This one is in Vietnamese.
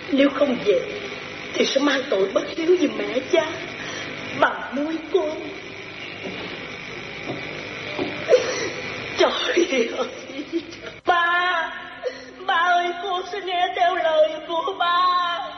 Nếu không về thì sẽ mang tội bất hiếu với mẹ cha bằng nuôi con. Trời ơi,